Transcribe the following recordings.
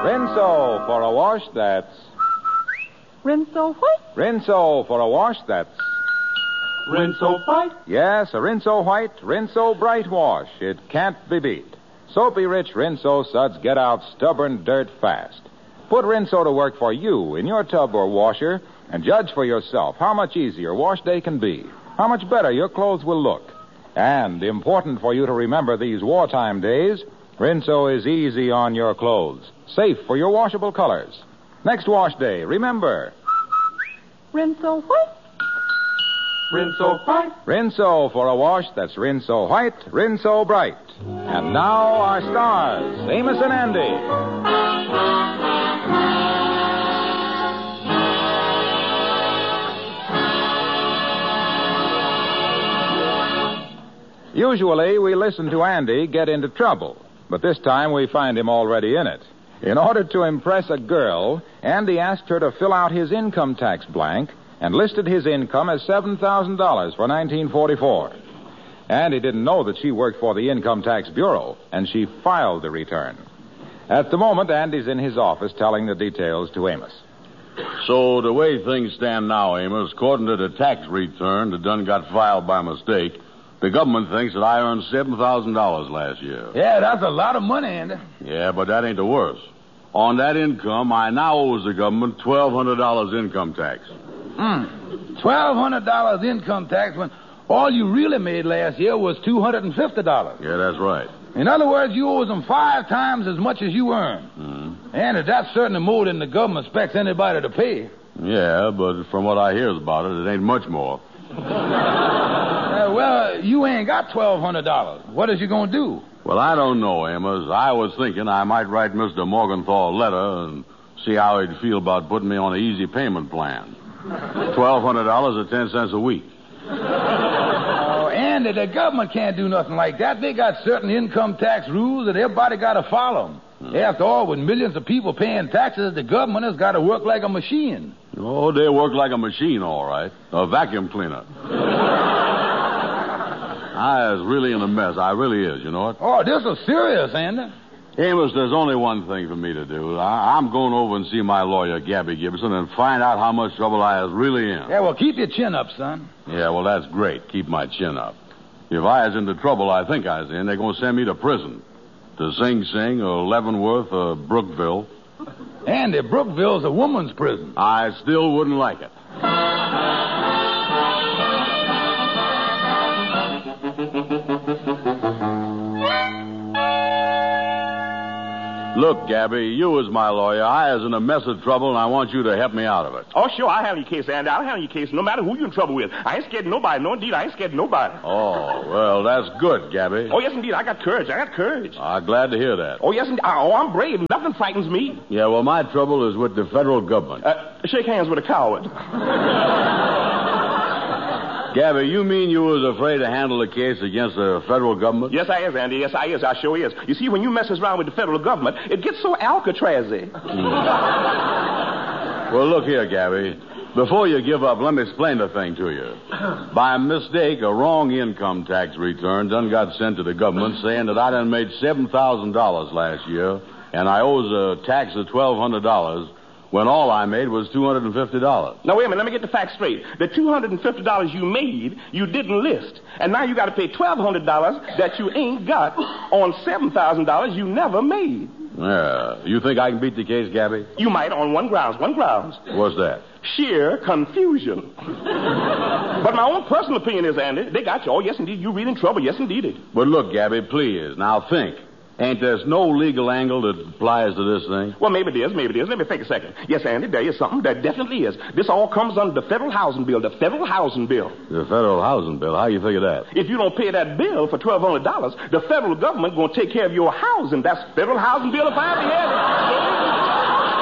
Rinso for a wash that's... Rinso what? Rinso for a wash that's... Rinso White? Yes, a Rinso White, Rinso Bright wash. It can't be beat. Soapy rich Rinso suds get out stubborn dirt fast. Put Rinso to work for you in your tub or washer and judge for yourself how much easier wash day can be, how much better your clothes will look. And important for you to remember these wartime days, Rinso is easy on your clothes, safe for your washable colors. Next wash day, remember... Rinso what? Rinso White? Rinso for a wash that's Rinso White, Rinso Bright. And now our stars, Amos and Andy. Usually, we listen to Andy get into trouble, but this time we find him already in it. In order to impress a girl, Andy asked her to fill out his income tax blank and listed his income as $7,000 for 1944. Andy didn't know that she worked for the Income Tax Bureau, and she filed the return. At the moment, Andy's in his office telling the details to Amos. So the way things stand now, Amos, according to the tax return that done got filed by mistake, the government thinks that I earned $7,000 last year. Yeah, that's a lot of money, Andy. Yeah, but that ain't the worst. On that income, I now owes the government $1,200 income tax. $1,200 income tax when all you really made last year was $250. Yeah, that's right. In other words, you owe them 5 times as much as you earn. And that's certainly more than the government expects anybody to pay. Yeah, but from what I hears about it, it ain't much more. Well, you ain't got $1,200. What is you going to do? Well, I don't know, Amos. I was thinking I might write Mr. Morgenthau a letter and see how he'd feel about putting me on an easy payment plan. $1,200 at 10 cents a week. Oh, Andy, the government can't do nothing like that. They got certain income tax rules that everybody got to follow. After all, with millions of people paying taxes, the government has got to work like a machine. Oh, they work like a machine, all right. A vacuum cleaner. I is really in a mess. I really is, you know it? Oh, this is serious, Andy. Amos, there's only one thing for me to do. I'm going over and see my lawyer, Gabby Gibson, and find out how much trouble I is really in. Yeah, well, keep your chin up, son. Yeah, well, that's great. Keep my chin up. If I is into trouble I think I is in, they're going to send me to prison. To Sing Sing or Leavenworth or Brookville. Andy, Brookville's a woman's prison. I still wouldn't like it. Look, Gabby, you as my lawyer, I is in a mess of trouble, and I want you to help me out of it. Oh, sure, I'll handle your case, Andy. I'll handle your case no matter who you're in trouble with. I ain't scared of nobody. No, indeed, I ain't scared of nobody. Oh, well, that's good, Gabby. Oh, yes, indeed, I got courage. I'm glad to hear that. Oh, yes, indeed. Oh, I'm brave. Nothing frightens me. Yeah, well, my trouble is with the federal government. Shake hands with a coward. Gabby, you mean you was afraid to handle the case against the federal government? Yes, I is, Andy. Yes, I is. I sure is. You see, when you messes around with the federal government, it gets so Alcatraz-y. Well, look here, Gabby. Before you give up, let me explain the thing to you. By mistake, a wrong income tax return done got sent to the government saying that I done made $7,000 last year, and I owes a tax of $1,200, when all I made was $250. Now, wait a minute. Let me get the facts straight. The $250 you made, you didn't list. And now you got to pay $1,200 that you ain't got on $7,000 you never made. Yeah. You think I can beat the case, Gabby? You might on one grounds. What's that? Sheer confusion. But my own personal opinion is, Andy, they got you. Oh, yes, indeed. You're really in trouble. Yes, indeed. But look, Gabby, please. Now think. Ain't there no legal angle that applies to this thing? Well, maybe it is. Let me think a second. Yes, Andy, there is something. There definitely is. This all comes under the Federal Housing Bill. The Federal Housing Bill. The Federal Housing Bill? How you figure that? If you don't pay that bill for $1,200, the federal government going to take care of your housing. That's Federal Housing Bill if I ever had it.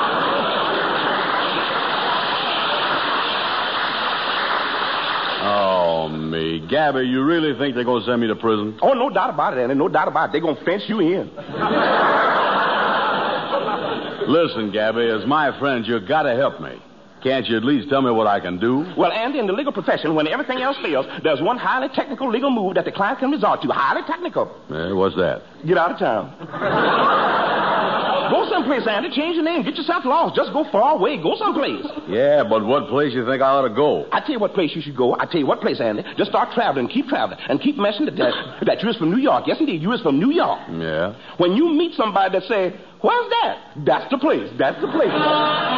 Oh, me. Gabby, you really think they're going to send me to prison? Oh, no doubt about it, Andy. No doubt about it. They're going to fence you in. Listen, Gabby, as my friend, you got to help me. Can't you at least tell me what I can do? Well, Andy, in the legal profession, when everything else fails, there's one highly technical legal move that the client can resort to. Highly technical. What's that? Get out of town. Go someplace, Andy. Change your name. Get yourself lost. Just go far away. Go someplace. Yeah, but what place you think I ought to go? I tell you what place you should go. I tell you what place, Andy. Just start traveling. Keep traveling. And keep mentioning that you is from New York. Yes, indeed. You is from New York. Yeah. When you meet somebody that say, where's that? That's the place. That's the place.